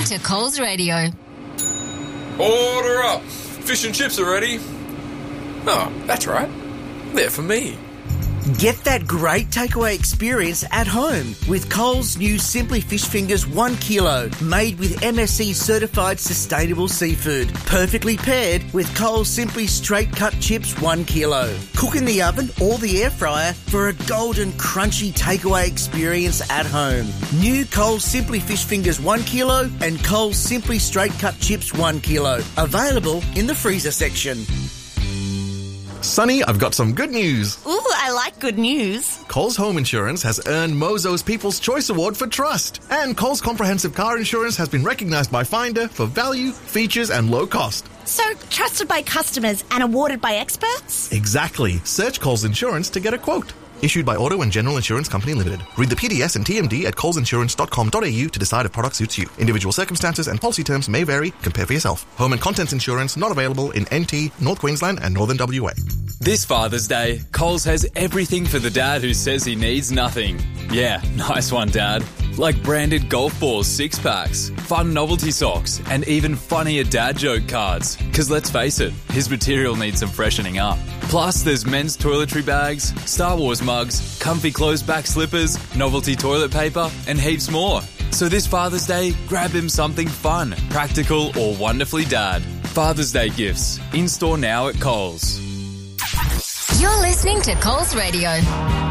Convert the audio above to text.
to Coles Radio. Order up. Fish and chips are ready. Oh, that's right. They're for me. Get that great takeaway experience at home with Coles' new Simply Fish Fingers 1 kilo, made with MSC certified sustainable seafood. Perfectly paired with Coles Simply Straight Cut Chips 1 kilo. Cook in the oven or the air fryer for a golden crunchy takeaway experience at home. New Coles Simply Fish Fingers 1 kilo and Coles Simply Straight Cut Chips 1 kilo. Available in the freezer section. Sonny, I've got some good news. Ooh, I like good news. Coles Home Insurance has earned Mozo's People's Choice Award for trust. And Coles Comprehensive Car Insurance has been recognised by Finder for value, features and low cost. So, trusted by customers and awarded by experts? Exactly. Search Coles Insurance to get a quote. Issued by Auto and General Insurance Company Limited. Read the PDS and TMD at colesinsurance.com.au to decide if product suits you. Individual circumstances and policy terms may vary. Compare for yourself. Home and contents insurance not available in NT, North Queensland and Northern WA. This Father's Day, Coles has everything for the dad who says he needs nothing. Yeah, nice one, Dad. Like branded golf balls 6-packs, fun novelty socks, and even funnier dad joke cards. Because let's face it, his material needs some freshening up. Plus, there's men's toiletry bags, Star Wars mugs, comfy closed-back slippers, novelty toilet paper, and heaps more. So this Father's Day, grab him something fun, practical, or wonderfully dad. Father's Day gifts, in-store now at Coles. You're listening to Coles Radio.